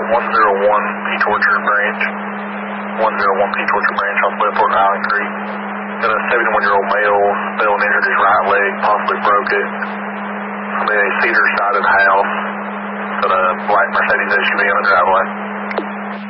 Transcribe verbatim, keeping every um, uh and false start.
one oh one Peach Orchard branch. one oh one Peach Orchard branch off Westport Island Creek. Got a seventy-one-year-old male fell and injured his right leg, possibly broke it. I'm in a cedar side of the house. Got a black Mercedes S U V on the driveway.